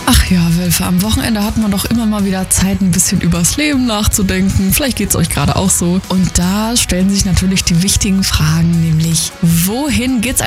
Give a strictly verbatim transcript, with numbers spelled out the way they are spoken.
Ach ja, Wölfe, am Wochenende hat man doch immer mal wieder Zeit, ein bisschen übers Leben nachzudenken. Vielleicht geht's euch gerade auch so. Und da stellen sich natürlich die wichtigen Fragen, nämlich wohin geht's